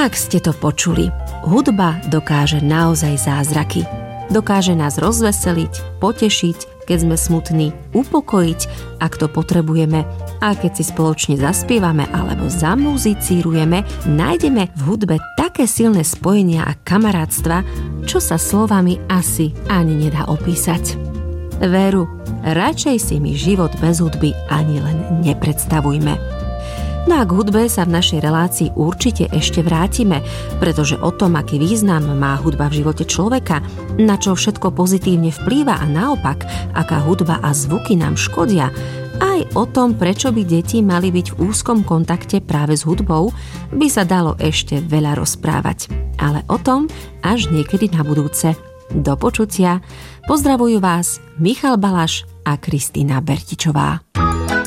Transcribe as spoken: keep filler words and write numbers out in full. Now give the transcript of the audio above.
Ak ste to počuli, hudba dokáže naozaj zázraky. Dokáže nás rozveseliť, potešiť, keď sme smutní, upokojiť, ak to potrebujeme. A keď si spoločne zaspievame alebo zamuzicírujeme, nájdeme v hudbe také silné spojenia a kamarátstva, čo sa slovami asi ani nedá opísať. Veru, radšej si mi život bez hudby ani len nepredstavujme. No a k hudbe sa v našej relácii určite ešte vrátime, pretože o tom, aký význam má hudba v živote človeka, na čo všetko pozitívne vplýva a naopak, aká hudba a zvuky nám škodia, aj o tom, prečo by deti mali byť v úzkom kontakte práve s hudbou, by sa dalo ešte veľa rozprávať. Ale o tom až niekedy na budúce. Do počutia. Pozdravujú vás Michal Balaš a Kristína Bertičová.